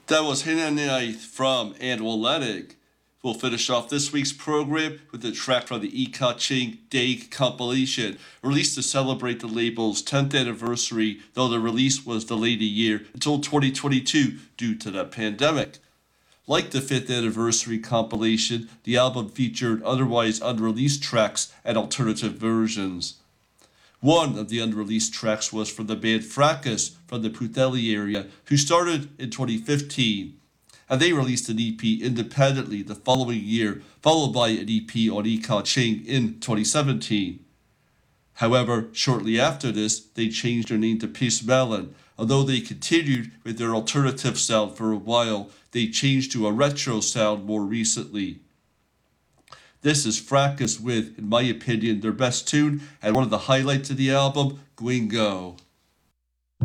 That was Hinanite from Atlantic. We'll finish off this week's program with a track from the Ching Day compilation, released to celebrate the label's 10th anniversary, though the release was delayed a year until 2022 due to the pandemic. Like the 5th anniversary compilation, the album featured otherwise unreleased tracks and alternative versions. One of the unreleased tracks was from the band Fracas from the Putheli area, who started in 2015, and they released an EP independently the following year, followed by an EP on Ching in 2017. However, shortly after this, they changed their name to Peace Melon. Although they continued with their alternative sound for a while, they changed to a retro sound more recently. This is Fracas with, in my opinion, their best tune and one of the highlights of the album, Gwingo.